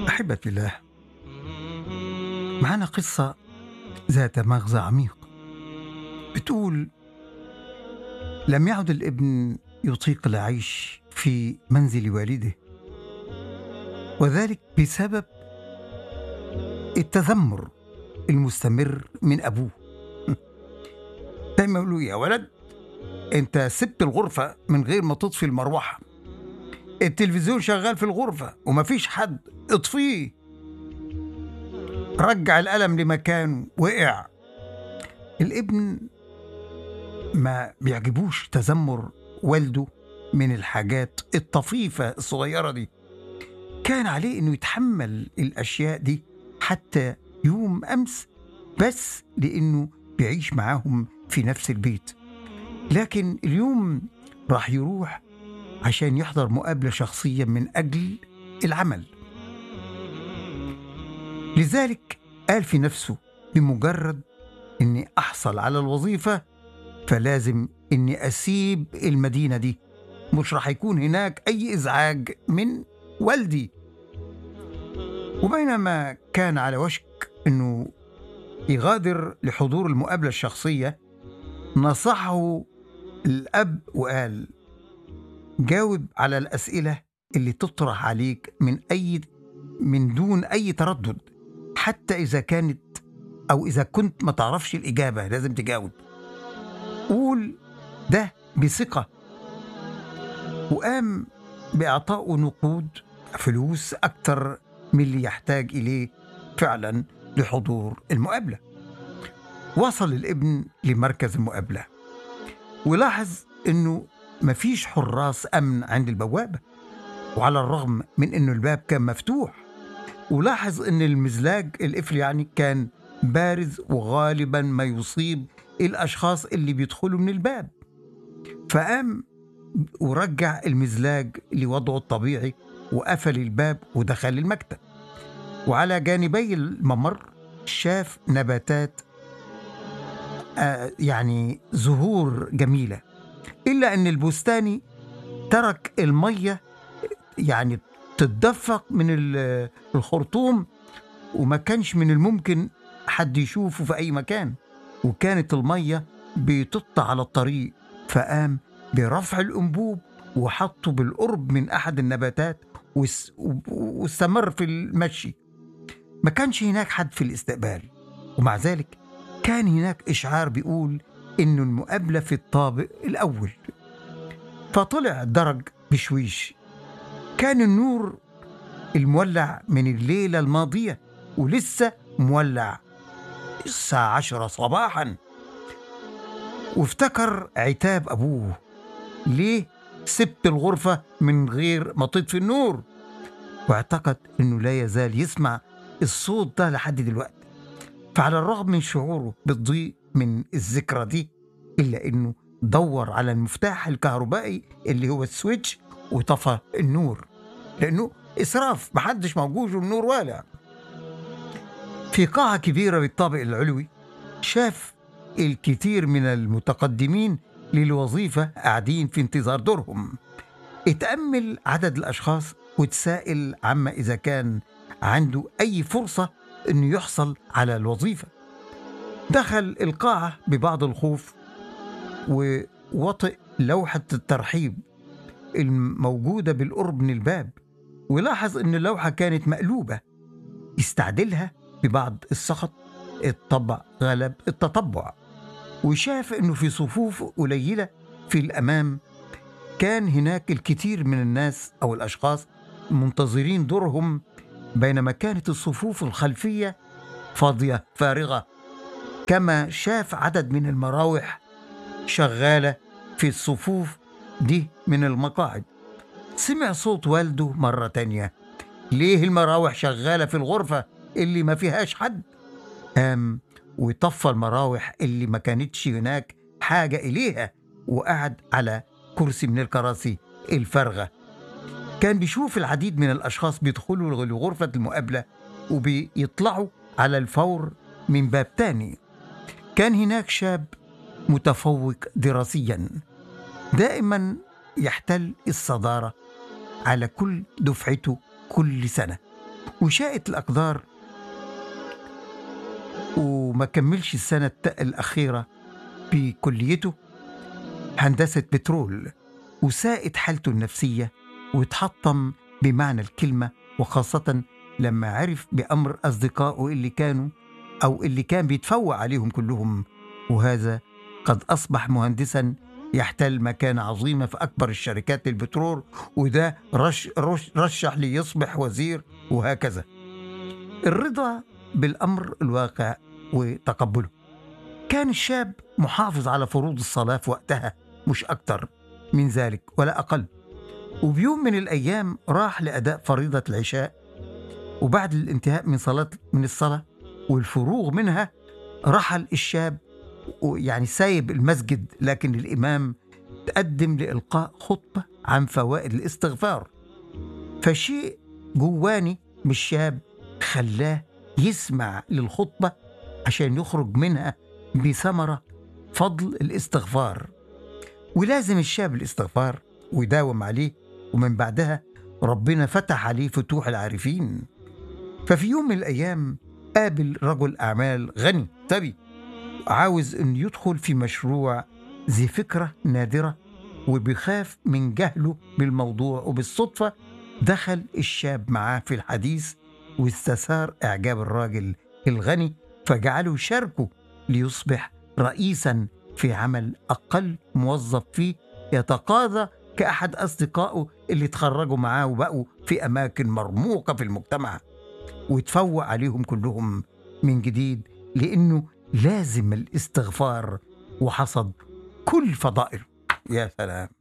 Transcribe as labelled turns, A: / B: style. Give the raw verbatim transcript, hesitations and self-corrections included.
A: أحبتي الله، معنا قصة ذات مغزى عميق. بتقول: لم يعد الابن يطيق العيش في منزل والده، وذلك بسبب التذمر المستمر من أبوه. دايما يقولوا: يا ولد، انت سبت الغرفة من غير ما تطفي المروحة، التلفزيون شغال في الغرفة ومفيش حد، اطفيه. رجع القلم لمكانه، وقع. الابن ما بيعجبوش تذمر والده من الحاجات الطفيفة الصغيرة دي. كان عليه انه يتحمل الاشياء دي حتى يوم امس، بس لانه بيعيش معاهم في نفس البيت. لكن اليوم راح يروح عشان يحضر مقابلة شخصية من اجل العمل. لذلك قال في نفسه: بمجرد اني احصل على الوظيفة فلازم اني اسيب المدينة دي، مش راح يكون هناك اي ازعاج من والدي. وبينما كان على وشك انه يغادر لحضور المقابلة الشخصية، نصحه الاب وقال: جاوب على الاسئلة اللي تطرح عليك من اي من دون اي تردد، حتى اذا كانت او اذا كنت ما تعرفش الاجابة لازم تجاوب. قول ده بثقة. وقام بإعطائه نقود فلوس أكتر من اللي يحتاج إليه فعلا لحضور المقابلة. وصل الابن لمركز المقابلة ولاحظ أنه مفيش حراس أمن عند البوابة، وعلى الرغم من أنه الباب كان مفتوح. ولاحظ أن المزلاج القفل يعني كان بارز، وغالبا ما يصيب الأشخاص اللي بيدخلوا من الباب. فقام ورجع المزلاج لوضعه الطبيعي، وقفل الباب ودخل المكتب. وعلى جانبي الممر شاف نباتات آه يعني زهور جميلة، إلا أن البستاني ترك المية يعني تتدفق من الخرطوم، وما كانش من الممكن حد يشوفه في أي مكان، وكانت المية بتطلع على الطريق. فقام برفع الأنبوب وحطه بالقرب من أحد النباتات واستمر في المشي. ما كانش هناك حد في الاستقبال، ومع ذلك كان هناك إشعار بيقول إن المقابلة في الطابق الأول. فطلع الدرج بشويش. كان النور المولع من الليلة الماضية ولسه مولع الساعة عشرة صباحا. وافتكر عتاب أبوه: ليه سبت الغرفة من غير ما تطفي النور؟ واعتقد أنه لا يزال يسمع الصوت ده لحد دلوقتي. فعلى الرغم من شعوره بالضيق من الذكرى دي، إلا أنه دور على المفتاح الكهربائي اللي هو السويتش وطفى النور، لأنه إسراف، محدش موجود والنور والع. في قاعة كبيرة بالطابق العلوي شاف الكثير من المتقدمين للوظيفة قاعدين في انتظار دورهم. اتأمل عدد الأشخاص وتسائل عما إذا كان عنده أي فرصة أنه يحصل على الوظيفة. دخل القاعة ببعض الخوف ووطئ لوحة الترحيب الموجودة بالقرب من الباب، ولاحظ أن اللوحة كانت مقلوبة. استعدلها ببعض السخط، الطبع غلب التطبع، وشاف أنه في صفوف قليلة في الأمام كان هناك الكثير من الناس أو الأشخاص منتظرين دورهم، بينما كانت الصفوف الخلفية فاضية فارغة. كما شاف عدد من المراوح شغالة في الصفوف دي من المقاعد. سمع صوت والده مرة تانية: ليه المراوح شغالة في الغرفة اللي ما فيهاش حد؟ قام وطفى المراوح اللي ما كانتش هناك حاجة إليها، وقعد على كرسي من الكراسي الفارغة. كان بيشوف العديد من الأشخاص بيدخلوا لغرفة المقابلة وبيطلعوا على الفور من باب تاني. كان هناك شاب متفوق دراسيا، دائما يحتل الصدارة على كل دفعته كل سنة، وشاءت الأقدار وما كملش السنة الت- الأخيرة بكليته هندسة بترول، وساءت حالته النفسية واتحطم بمعنى الكلمة، وخاصة لما عرف بأمر أصدقائه اللي كانوا أو اللي كان بيتفوق عليهم كلهم، وهذا قد أصبح مهندسا يحتل مكانة عظيمة في أكبر الشركات البترول، وده رش رش رشح ليصبح وزير، وهكذا. الرضا بالأمر الواقع وتقبله. كان الشاب محافظ على فروض الصلاة في وقتها، مش أكتر من ذلك ولا أقل. وبيوم من الأيام راح لأداء فريضة العشاء، وبعد الانتهاء من صلاة من الصلاة والفروغ منها رحل الشاب، يعني سايب المسجد، لكن الإمام تقدم لإلقاء خطبة عن فوائد الاستغفار. فشيء جواني من الشاب خلاه يسمع للخطبة عشان يخرج منها بثمرة فضل الاستغفار، ولازم الشاب الاستغفار ويداوم عليه، ومن بعدها ربنا فتح عليه فتوح العارفين. ففي يوم من الأيام قابل رجل أعمال غني ثري عاوز أن يدخل في مشروع ذي فكرة نادرة، وبيخاف من جهله بالموضوع، وبالصدفة دخل الشاب معاه في الحديث واستثار إعجاب الراجل الغني، فجعله يشاركه ليصبح رئيسا في عمل أقل موظف فيه، يتقاضى كأحد أصدقائه اللي تخرجوا معاه وبقوا في أماكن مرموقة في المجتمع، ويتفوق عليهم كلهم من جديد، لأنه لازم الاستغفار وحصد كل فضائل. يا سلام!